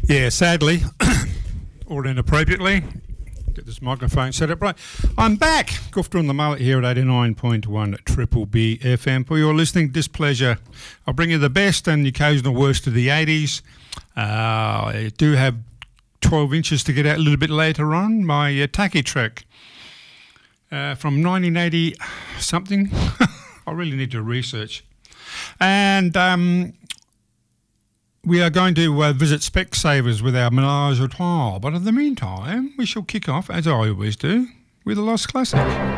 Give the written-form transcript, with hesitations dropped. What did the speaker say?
Yeah, sadly, or inappropriately, get this microphone set up right. I'm back. Gufter on the Mullet here at 89.1 Triple B FM. For your listening displeasure, I'll bring you the best and the occasional worst of the 80s. I do have 12 inches to get out a little bit later on, my Taki track from 1980 something. I really need to research. And we are going to visit Specsavers with our menage a trois, but in the meantime, we shall kick off, as I always do, with a Lost Classic.